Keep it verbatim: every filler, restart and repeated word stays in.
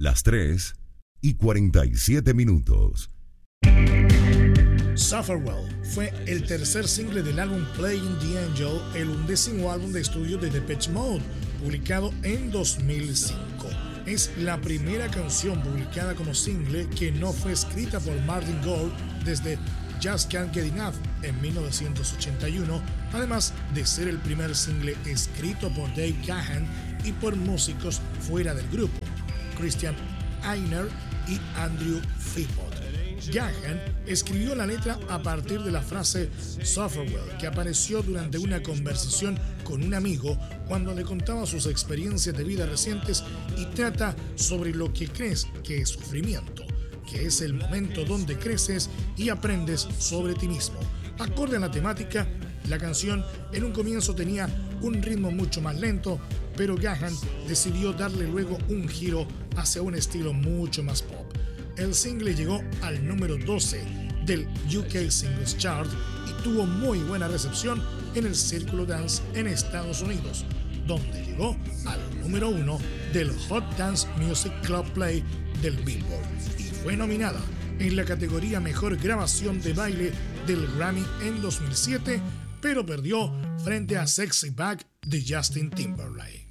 las tres y cuarenta y siete minutos. Sufferwell fue el tercer single del álbum Playing the Angel, el undécimo álbum de estudio de Depeche Mode, publicado en dos mil cinco. Es la primera canción publicada como single que no fue escrita por Martin Gore desde Just Can't Get Enough en mil novecientos ochenta y uno, además de ser el primer single escrito por Dave Gahan y por músicos fuera del grupo, Christian Eigner y Andrew Philpott. Gahan escribió la letra a partir de la frase Sufferwell, que apareció durante una conversación con un amigo cuando le contaba sus experiencias de vida recientes y trata sobre lo que crees que es sufrimiento, que es el momento donde creces y aprendes sobre ti mismo. Acorde a la temática, la canción en un comienzo tenía un ritmo mucho más lento, pero Gahan decidió darle luego un giro hacia un estilo mucho más pop. El single llegó al número doce del U K Singles Chart y tuvo muy buena recepción en el Círculo Dance en Estados Unidos, donde llegó al número uno del Hot Dance Music Club Play del Billboard y fue nominada en la categoría Mejor Grabación de Baile del Grammy en dos mil siete, pero perdió frente a Sexy Back de Justin Timberlake.